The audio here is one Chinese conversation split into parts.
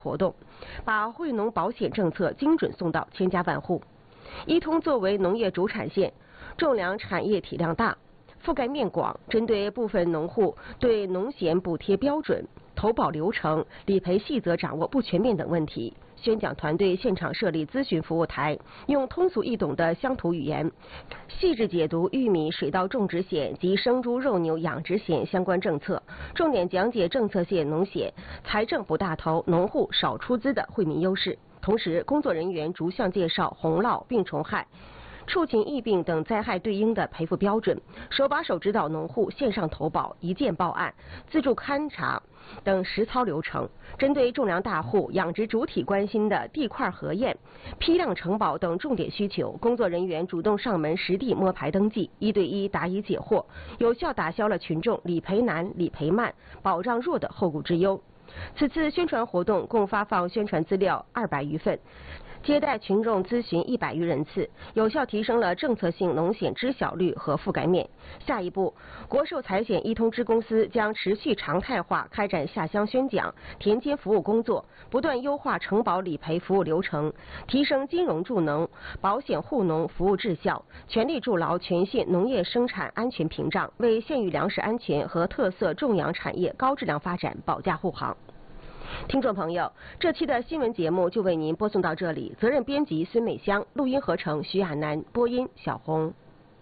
活动，把惠农保险政策精准送到千家万户。伊通作为农业主产县，种粮产业体量大，覆盖面广，针对部分农户对农险补贴标准、投保流程、理赔细则掌握不全面等问题，宣讲团队现场设立咨询服务台，用通俗易懂的乡土语言，细致解读玉米、水稻种植险及生猪、肉牛养殖险相关政策，重点讲解政策性农险、财政不大头、农户少出资的惠民优势。同时，工作人员逐项介绍洪涝、病虫害、畜禽疫病等灾害对应的赔付标准，手把手指导农户线上投保、一键报案、自助勘查等实操流程。针对种粮大户、养殖主体关心的地块核验、批量承保等重点需求，工作人员主动上门实地摸排登记，1对1答疑解惑，有效打消了群众理赔难、理赔慢、保障弱的后顾之忧。此次宣传活动共发放宣传资料200余份，接待群众咨询100余人次，有效提升了政策性农险知晓率和覆盖面。下一步，国寿财险伊通支公司将持续常态化开展下乡宣讲、田间服务工作，不断优化承保理赔服务流程，提升金融助农、保险护农服务质效，全力筑牢全县农业生产安全屏障，为县域粮食安全和特色种养产业高质量发展保驾护航。听众朋友，这期的新闻节目就为您播送到这里，责任编辑孙美香，录音合成徐亚楠，播音小红。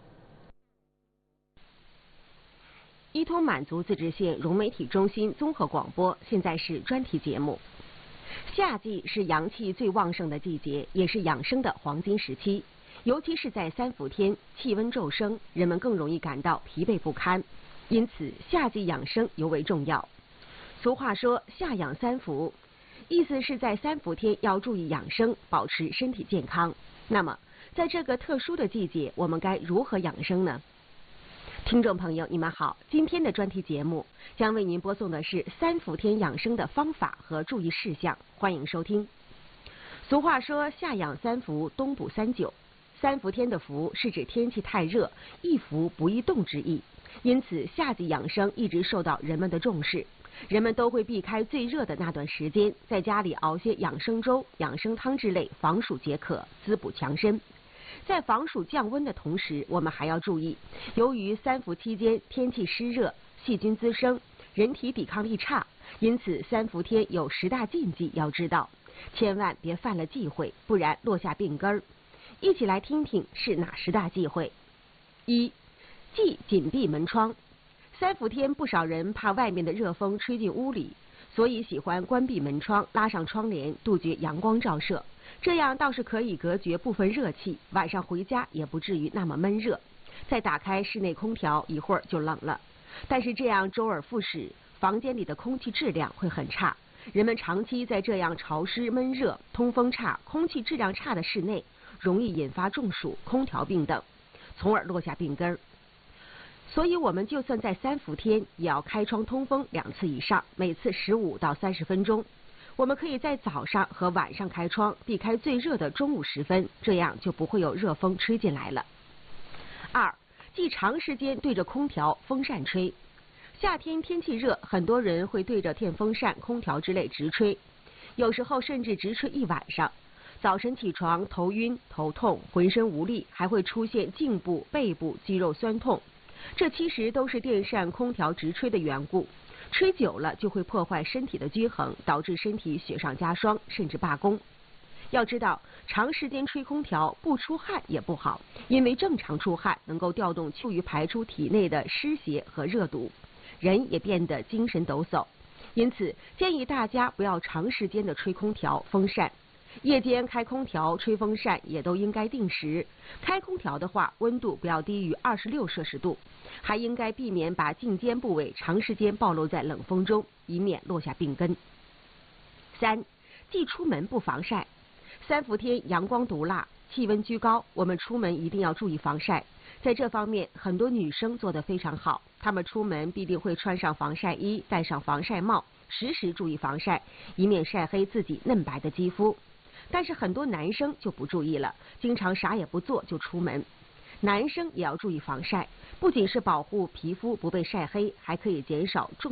伊通满族自治县融媒体中心综合广播，现在是专题节目。夏季是阳气最旺盛的季节，也是养生的黄金时期，尤其是在3伏天，气温骤升，人们更容易感到疲惫不堪，因此夏季养生尤为重要。俗话说夏养3伏，意思是在3伏天要注意养生，保持身体健康。那么在这个特殊的季节，我们该如何养生呢？听众朋友你们好，今天的专题节目将为您播送的是3伏天养生的方法和注意事项，欢迎收听。俗话说夏养3伏，冬补3九，3伏天的伏是指天气太热，易伏不易动之意，因此夏季养生一直受到人们的重视。人们都会避开最热的那段时间，在家里熬些养生粥、养生汤之类，防暑解渴，滋补强身。在防暑降温的同时，我们还要注意，由于3伏期间天气湿热，细菌滋生，人体抵抗力差，因此3伏天有10大禁忌要知道，千万别犯了忌讳，不然落下病根儿。一起来听听是哪10大忌讳。1. 忌紧闭门窗。3伏天，不少人怕外面的热风吹进屋里，所以喜欢关闭门窗，拉上窗帘，杜绝阳光照射。这样倒是可以隔绝部分热气，晚上回家也不至于那么闷热。再打开室内空调，一会儿就冷了。但是这样周而复始，房间里的空气质量会很差。人们长期在这样潮湿、闷热、通风差、空气质量差的室内，容易引发中暑、空调病等，从而落下病根儿。所以我们就算在3伏天，也要开窗通风2次以上，每次15到30分钟。我们可以在早上和晚上开窗，避开最热的中午时分，这样就不会有热风吹进来了。2. 忌长时间对着空调、风扇吹。夏天天气热，很多人会对着电风扇、空调之类直吹，有时候甚至直吹一晚上。早晨起床头晕、头痛、浑身无力，还会出现颈部、背部肌肉酸痛。这其实都是电扇、空调直吹的缘故，吹久了就会破坏身体的均衡，导致身体雪上加霜，甚至罢工。要知道，长时间吹空调不出汗也不好，因为正常出汗能够调动气于排出体内的湿邪和热毒，人也变得精神抖擞。因此，建议大家不要长时间的吹空调、风扇。夜间开空调、吹风扇也都应该定时。开空调的话，温度不要低于26摄氏度，还应该避免把颈肩部位长时间暴露在冷风中，以免落下病根。3. 忌出门不防晒。3伏天阳光毒辣，气温居高，我们出门一定要注意防晒。在这方面，很多女生做得非常好，她们出门必定会穿上防晒衣，戴上防晒帽，时时注意防晒，以免晒黑自己嫩白的肌肤。但是很多男生就不注意了，经常啥也不做就出门。男生也要注意防晒，不仅是保护皮肤不被晒黑，还可以减少中